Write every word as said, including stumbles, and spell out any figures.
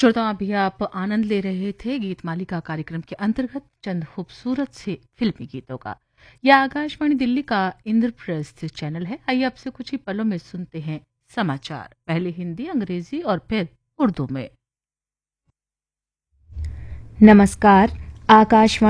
श्रोता, अभी आप आनंद ले रहे थे गीत मालिका कार्यक्रम के अंतर्गत चंद खूबसूरत से फिल्मी गीतों का। यह आकाशवाणी दिल्ली का इंद्रप्रस्थ चैनल है। आइए आपसे कुछ ही पलों में सुनते हैं समाचार, पहले हिंदी, अंग्रेजी और फिर उर्दू में। नमस्कार। आकाशवाणी